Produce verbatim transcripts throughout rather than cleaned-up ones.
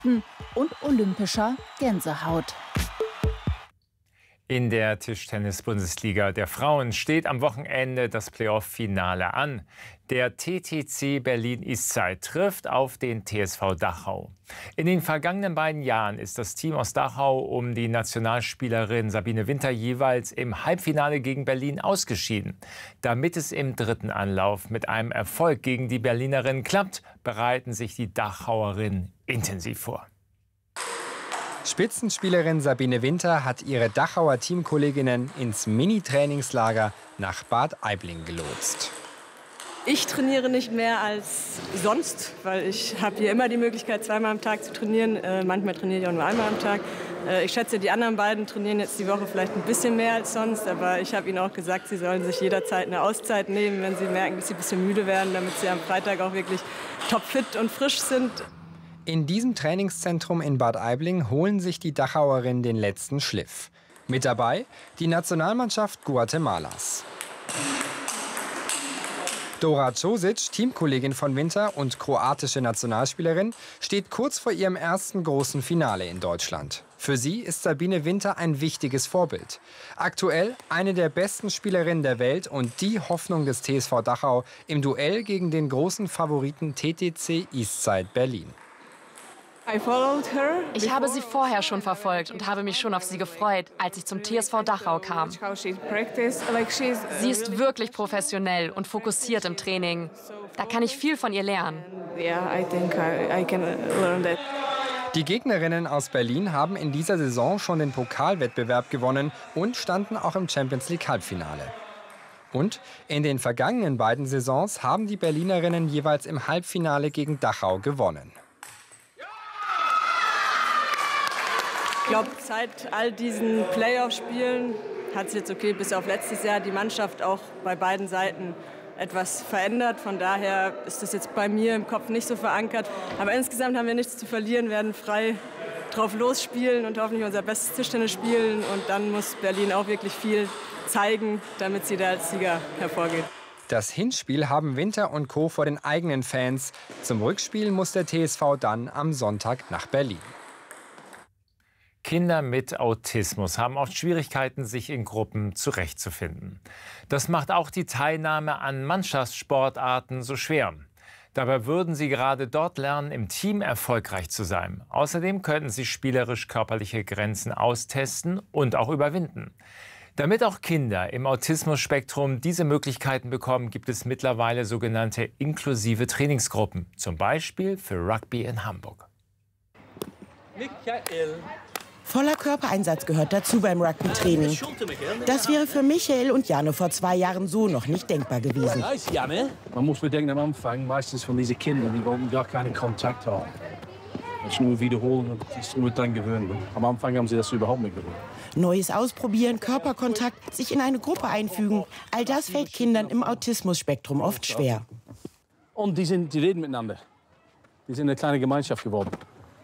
und olympischer Gänsehaut. In der Tischtennis-Bundesliga der Frauen steht am Wochenende das Playoff-Finale an. Der T T C Berlin Eastside trifft auf den T S V Dachau. In den vergangenen beiden Jahren ist das Team aus Dachau um die Nationalspielerin Sabine Winter jeweils im Halbfinale gegen Berlin ausgeschieden. Damit es im dritten Anlauf mit einem Erfolg gegen die Berlinerin klappt, bereiten sich die Dachauerinnen intensiv vor. Spitzenspielerin Sabine Winter hat ihre Dachauer Teamkolleginnen ins Mini-Trainingslager nach Bad Aibling gelotst. Ich trainiere nicht mehr als sonst, weil ich habe hier immer die Möglichkeit, zweimal am Tag zu trainieren. Äh, manchmal trainiere ich auch nur einmal am Tag. Äh, ich schätze, die anderen beiden trainieren jetzt die Woche vielleicht ein bisschen mehr als sonst. Aber ich habe ihnen auch gesagt, sie sollen sich jederzeit eine Auszeit nehmen, wenn sie merken, dass sie ein bisschen müde werden, damit sie am Freitag auch wirklich topfit und frisch sind. In diesem Trainingszentrum in Bad Aibling holen sich die Dachauerinnen den letzten Schliff. Mit dabei die Nationalmannschaft Guatemalas. Dora Čosić, Teamkollegin von Winter und kroatische Nationalspielerin, steht kurz vor ihrem ersten großen Finale in Deutschland. Für sie ist Sabine Winter ein wichtiges Vorbild. Aktuell eine der besten Spielerinnen der Welt und die Hoffnung des T S V Dachau im Duell gegen den großen Favoriten T T C Eastside Berlin. Ich habe sie vorher schon verfolgt und habe mich schon auf sie gefreut, als ich zum T S V Dachau kam. Sie ist wirklich professionell und fokussiert im Training. Da kann ich viel von ihr lernen. Die Gegnerinnen aus Berlin haben in dieser Saison schon den Pokalwettbewerb gewonnen und standen auch im Champions League Halbfinale. Und in den vergangenen beiden Saisons haben die Berlinerinnen jeweils im Halbfinale gegen Dachau gewonnen. Ich glaube, seit all diesen Playoff-Spielen hat sich jetzt, okay, bis auf letztes Jahr die Mannschaft auch bei beiden Seiten etwas verändert. Von daher ist das jetzt bei mir im Kopf nicht so verankert. Aber insgesamt haben wir nichts zu verlieren, werden frei drauf losspielen und hoffentlich unser bestes Tischtennis spielen. Und dann muss Berlin auch wirklich viel zeigen, damit sie da als Sieger hervorgeht. Das Hinspiel haben Winter und Co. vor den eigenen Fans. Zum Rückspiel muss der T S V dann am Sonntag nach Berlin. Kinder mit Autismus haben oft Schwierigkeiten, sich in Gruppen zurechtzufinden. Das macht auch die Teilnahme an Mannschaftssportarten so schwer. Dabei würden sie gerade dort lernen, im Team erfolgreich zu sein. Außerdem könnten sie spielerisch körperliche Grenzen austesten und auch überwinden. Damit auch Kinder im Autismus-Spektrum diese Möglichkeiten bekommen, gibt es mittlerweile sogenannte inklusive Trainingsgruppen, zum Beispiel für Rugby in Hamburg. Michael. Voller Körpereinsatz gehört dazu beim Rugby-Training. Das wäre für Michael und Janne vor zwei Jahren so noch nicht denkbar gewesen. Man muss bedenken, am Anfang meistens von diesen Kindern, die wollen gar keinen Kontakt haben. Das nur wiederholen und sich nur dann gewöhnen. Am Anfang haben sie das überhaupt nicht gewöhnt. Neues ausprobieren, Körperkontakt, sich in eine Gruppe einfügen, all das fällt Kindern im Autismus-Spektrum oft schwer. Und die, sind, die reden miteinander. Die sind eine kleine Gemeinschaft geworden.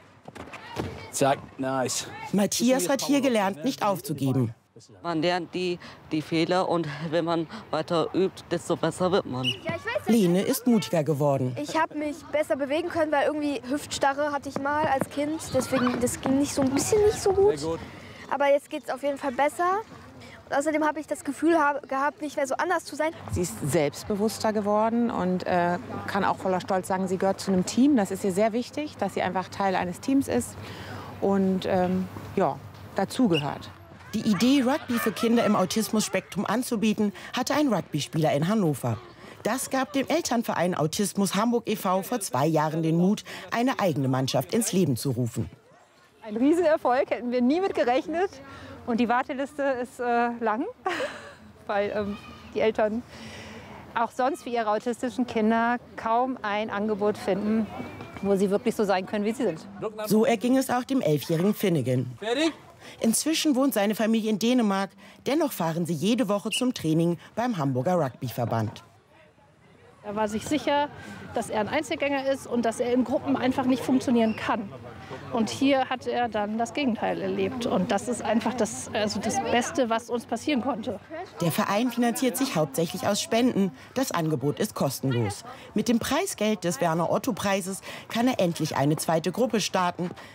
Zack, nice. Matthias hat hier gelernt, nicht aufzugeben. Man lernt die, die Fehler und wenn man weiter übt, desto besser wird man. Ja, Lene ist mutiger geworden. Ich habe mich besser bewegen können, weil irgendwie Hüftstarre hatte ich mal als Kind. Deswegen, das ging nicht so ein bisschen nicht so gut. gut. Aber jetzt geht es auf jeden Fall besser. Und außerdem habe ich das Gefühl hab, gehabt, nicht mehr so anders zu sein. Sie ist selbstbewusster geworden und äh, kann auch voller Stolz sagen, sie gehört zu einem Team. Das ist ihr sehr wichtig, dass sie einfach Teil eines Teams ist und ähm, ja, dazugehört. Die Idee, Rugby für Kinder im Autismus-Spektrum anzubieten, hatte ein Rugby-Spieler in Hannover. Das gab dem Elternverein Autismus Hamburg e V vor zwei Jahren den Mut, eine eigene Mannschaft ins Leben zu rufen. Ein Riesenerfolg, hätten wir nie mit gerechnet. Und die Warteliste ist äh, lang, weil ähm, die Eltern auch sonst für ihre autistischen Kinder kaum ein Angebot finden, wo sie wirklich so sein können, wie sie sind. So erging es auch dem elfjährigen Finnegan. Fertig? Inzwischen wohnt seine Familie in Dänemark. Dennoch fahren sie jede Woche zum Training beim Hamburger Rugbyverband. Er war sich sicher, dass er ein Einzelgänger ist und dass er in Gruppen einfach nicht funktionieren kann. Und hier hat er dann das Gegenteil erlebt. Und das ist einfach das, also das Beste, was uns passieren konnte. Der Verein finanziert sich hauptsächlich aus Spenden. Das Angebot ist kostenlos. Mit dem Preisgeld des Werner-Otto-Preises kann er endlich eine zweite Gruppe starten.